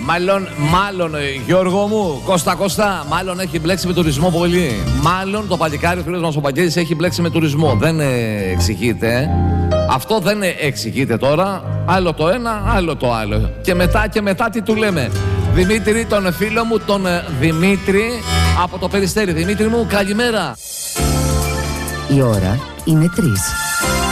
Μάλλον, Γιώργο μου, Κώστα, μάλλον έχει μπλέξει με τουρισμό πολύ. Μάλλον το παλικάρι, ο φίλος μας ο Παγγέλης, έχει μπλέξει με τουρισμό. Δεν εξηγείται. Αυτό δεν εξηγείται τώρα. Άλλο το ένα, άλλο το άλλο. Και μετά τι του λέμε. Δημήτρη, τον φίλο μου, τον Δημήτρη από το Περιστέρι. Δημήτρη μου, καλημέρα. Η ώρα είναι 3.